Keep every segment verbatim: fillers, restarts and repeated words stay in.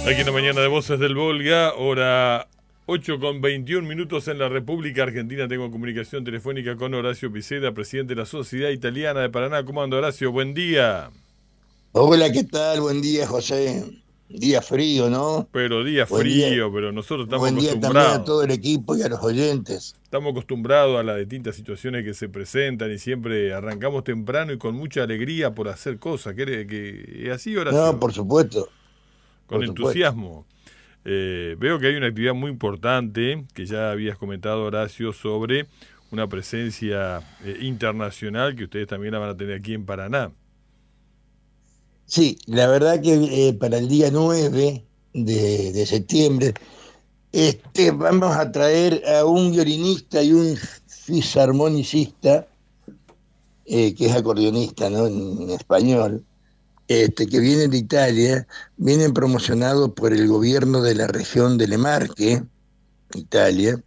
Aquí en la mañana de Voces del Volga, hora ocho con veintiún minutos en la República Argentina. Tengo comunicación telefónica con Horacio Piceda, presidente de la Sociedad Italiana de Paraná. ¿Cómo anda, Horacio? Buen día. Hola, ¿qué tal? Buen día, José. Día frío, ¿no? Pero día Buen día, frío, pero nosotros estamos buen día también a acostumbrados. todo el equipo y a los oyentes. Estamos acostumbrados a las distintas situaciones que se presentan y siempre arrancamos temprano y con mucha alegría por hacer cosas. ¿Quiere que es así, No, Horacio? por supuesto, Con por supuesto. entusiasmo. Eh, veo que hay una actividad muy importante que ya habías comentado, Horacio, sobre una presencia eh, internacional que ustedes también la van a tener aquí en Paraná. Sí, la verdad que eh, para el día nueve de, de septiembre este, vamos a traer a un violinista y un fisarmonicista, eh, que es acordeonista, ¿no? En, en español, este, que vienen de Italia, vienen promocionados por el gobierno de la región de Le Marche, Italia,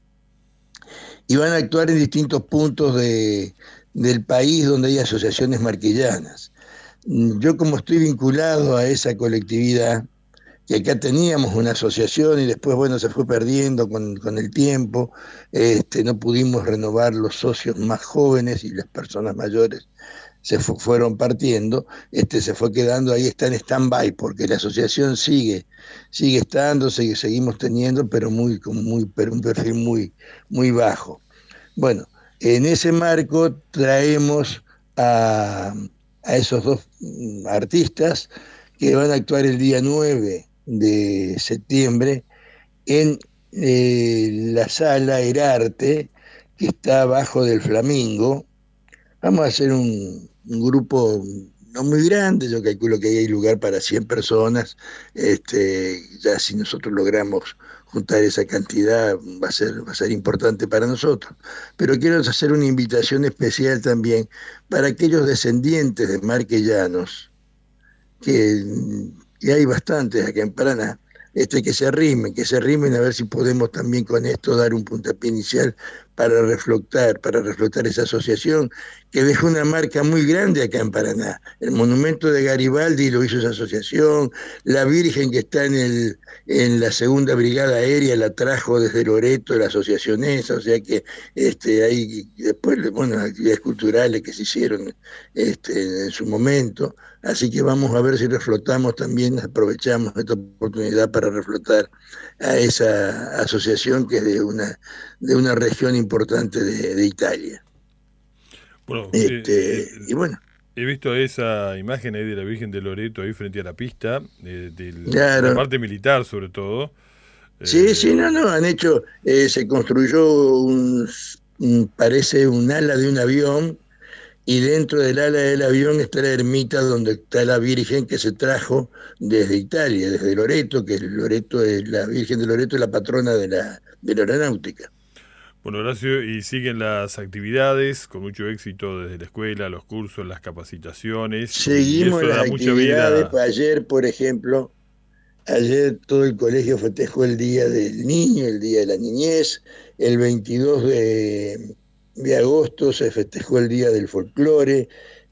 y van a actuar en distintos puntos de, del país donde hay asociaciones marquillanas. Yo como estoy vinculado a esa colectividad, que acá teníamos una asociación y después, bueno, se fue perdiendo con, con el tiempo, este, no pudimos renovar los socios más jóvenes y las personas mayores se fu fueron partiendo, este, se fue quedando ahí, está en stand-by, porque la asociación sigue, sigue estando, sigue, seguimos teniendo, pero muy, con muy, pero un perfil muy, muy bajo. Bueno, en ese marco traemos a, a esos dos mm, artistas que van a actuar el día nueve de septiembre en eh, la sala Herarte, que está abajo del Flamingo. Vamos a hacer un, un grupo no muy grande, yo calculo que ahí hay lugar para cien personas, este, ya si nosotros logramos juntar esa cantidad va a ser, va a ser importante para nosotros. Pero quiero hacer una invitación especial también para aquellos descendientes de marquellanos, que, que hay bastantes acá en Paraná, este, que se arrimen, que se arrimen a ver si podemos también con esto dar un puntapié inicial para reflotar, para reflotar esa asociación que dejó una marca muy grande acá en Paraná. El monumento de Garibaldi lo hizo esa asociación, la Virgen que está en, el, en la segunda brigada aérea la trajo desde Loreto la asociación esa, o sea que este, hay después, bueno, actividades culturales que se hicieron este, en su momento. Así que vamos a ver si reflotamos también, aprovechamos esta oportunidad para reflotar a esa asociación que es de una, de una región importante de, de Italia. Bueno, eh, Este, eh, y bueno, he visto esa imagen ahí de la Virgen de Loreto ahí frente a la pista, eh, del- de la claro. parte militar sobre todo. Sí, sí, no, Eh, no, han hecho, eh, se construyó un, un, parece un ala de un avión, y dentro del ala del avión está la ermita donde está la Virgen que se trajo desde Italia, desde Loreto, que Loreto es la Virgen de Loreto es la patrona de la, de la aeronáutica. bueno, Horacio, y siguen las actividades con mucho éxito desde la escuela, los cursos, las capacitaciones, y Seguimos eso las da mucha actividades, vida. pues ayer, por ejemplo, ayer todo el colegio festejó el Día del Niño, el Día de la Niñez, el veintidós de, de agosto se festejó el Día del Folclore,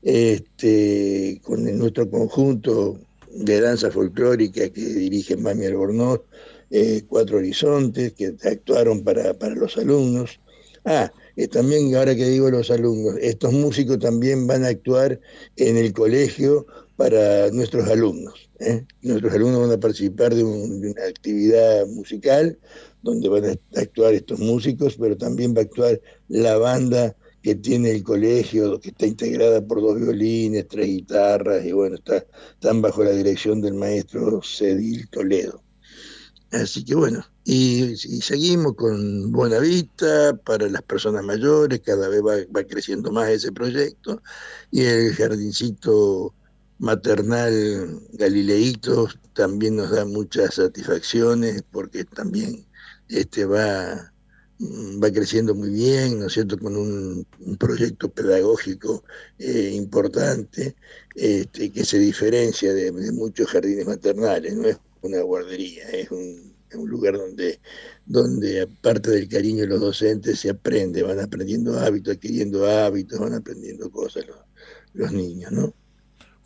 este, con el- nuestro conjunto de danza folclórica que dirige Mami Albornoz, eh, Cuatro Horizontes, que actuaron para, para los alumnos. Ah, eh, también ahora que digo los alumnos, estos músicos también van a actuar en el colegio para nuestros alumnos. ¿eh? Nuestros alumnos van a participar de, un, de, una actividad musical donde van a actuar estos músicos, pero también va a actuar la banda que tiene el colegio, que está integrada por dos violines, tres guitarras, y bueno, está, están bajo la dirección del maestro Cedil Toledo. Así que bueno, y, y seguimos con Buenavista para las personas mayores, cada vez va, va creciendo más ese proyecto, y el jardincito maternal Galileíto también nos da muchas satisfacciones porque también este va, va creciendo muy bien, ¿no es cierto?, con un, un proyecto pedagógico eh, importante, este, que se diferencia de, de muchos jardines maternales, no es una guardería, es un, un lugar donde, donde aparte del cariño de los docentes se aprende, van aprendiendo hábitos, adquiriendo hábitos, van aprendiendo cosas los, los niños, ¿no?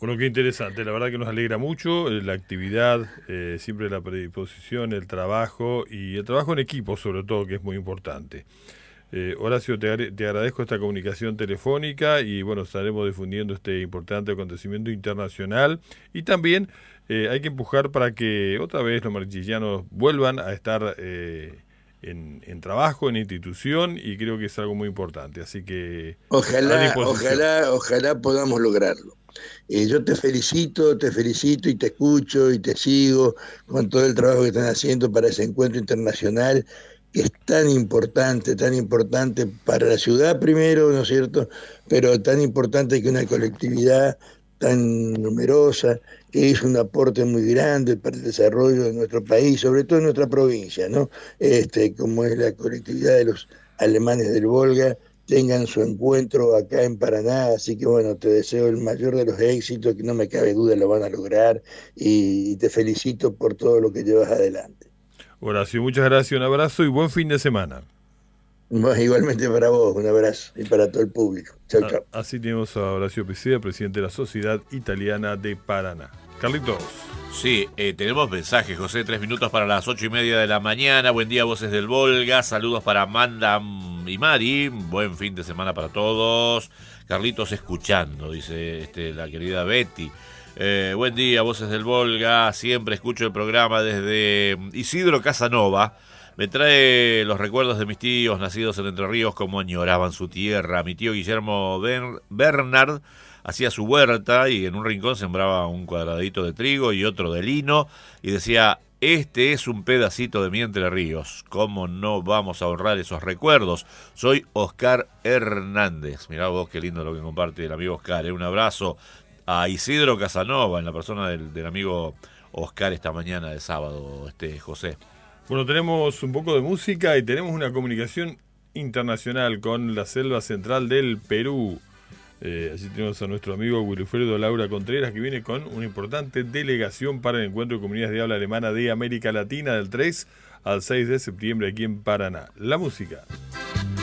Bueno, qué interesante, la verdad que nos alegra mucho eh, la actividad, eh, siempre la predisposición, el trabajo y el trabajo en equipo sobre todo, que es muy importante. Eh, Horacio, te, agre- te agradezco esta comunicación telefónica y bueno, estaremos difundiendo este importante acontecimiento internacional y también eh, hay que empujar para que otra vez los marichillanos vuelvan a estar eh, en, en trabajo, en institución y creo que es algo muy importante, así que a Ojalá, disposición. ojalá, ojalá podamos lograrlo. Eh, yo te felicito, te felicito y te escucho y te sigo con todo el trabajo que están haciendo para ese encuentro internacional que es tan importante, tan importante para la ciudad primero, ¿no es cierto? Pero tan importante que una colectividad tan numerosa, que es un aporte muy grande para el desarrollo de nuestro país, sobre todo en nuestra provincia, ¿no? Este, como es la colectividad de los alemanes del Volga, tengan su encuentro acá en Paraná, así que bueno, te deseo el mayor de los éxitos, que no me cabe duda lo van a lograr, y, y te felicito por todo lo que llevas adelante. Horacio, muchas gracias, un abrazo y buen fin de semana. Bueno, igualmente para vos, un abrazo, y para todo el público. Chau, A- chau. Así tenemos a Horacio Peseda, presidente de la Sociedad Italiana de Paraná. Carlitos. Sí, eh, tenemos mensajes, José, tres minutos para las ocho y media de la mañana. Buen día, Voces del Volga. Saludos para Amanda y Mari. Buen fin de semana para todos. Carlitos escuchando, dice este, la querida Betty. Eh, buen día, Voces del Volga. Siempre escucho el programa desde Isidro Casanova. Me trae los recuerdos de mis tíos nacidos en Entre Ríos, como añoraban su tierra. Mi tío Guillermo Ber- Bernard hacía su huerta y en un rincón sembraba un cuadradito de trigo y otro de lino y decía: este es un pedacito de mi Entre Ríos. ¿Cómo no vamos a honrar esos recuerdos? Soy Oscar Hernández. Mirá vos qué lindo lo que comparte el amigo Oscar. ¿eh? Un abrazo a Isidro Casanova en la persona del, del amigo Oscar esta mañana de sábado, este José. Bueno, tenemos un poco de música y tenemos una comunicación internacional con la selva central del Perú. Eh, así tenemos a nuestro amigo Wilfredo Laura Contreras, que viene con una importante delegación para el encuentro de comunidades de habla alemana de América Latina del tres al seis de septiembre aquí en Paraná. La música.